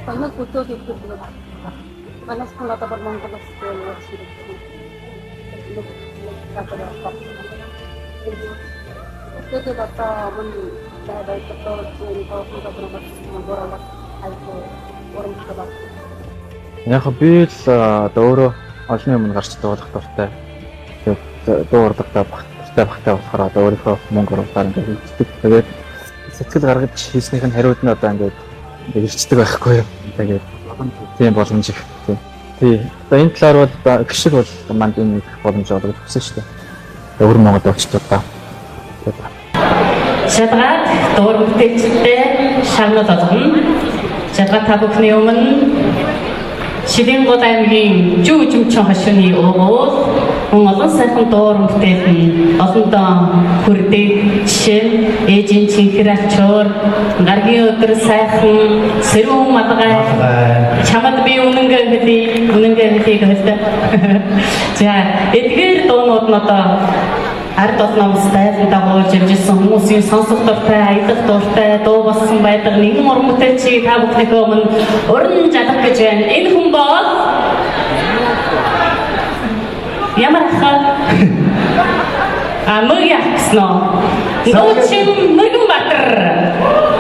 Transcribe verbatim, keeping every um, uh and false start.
Танах бүтээл хийдэг. Манайс хүн одоо бол Монголоос явж ирсэн. Тэгээд одоо мөн дайдаг одоо энэ кофе програм мөн айгүй урамтай. Яг би л одоо өөрөө олонний өмнө гарч дуулах дуртай. Тэгээд дуу урлагтай багтай багтай болохоор одоо өөрийнхөө мөнгө оруулаад ингээд хийдэг. Тэгээд сэтгэл гаргаж хийснийх нь хариуд нь одоо ингээд ирчдэг байхгүй юу. Тэгээд тийм боломж их тийм. Тий. Одоо энэ талаар бол гişиг бол манд энэ боломж олгож өгсөн шүү дээ. Өвөр Монгол очтуудаа. Шалгаад дуур бүтээлчтэй шагнал болгоно. Шалгаад та бүхний өмнө Шилэнгод аймгийн Жүжимчин хошууны өвөөл мөн олон сайхан дуур бүтээл олондоо хүрдэг жишээ нь ээжийн чихэр ачуур гаргийн өдөр сайхан сэрүүн мадгай чамд би үнэнгээ хэлий үнэнгээ хэлий гэдэг. За эдгээр дуунууд нь одоо ард олномстай дагуулж явжсэн хүмүүсийн сонсох дуртай, аялах дуртай дуу болсон байдаг нэгэн уран бүтээлчийг та бүхнийхээ өмнө уран жалах гэж байна. Энэ хүн бол ямар хаа а мөргий ахсан нөө. Нуучин Мөргөнбаатар.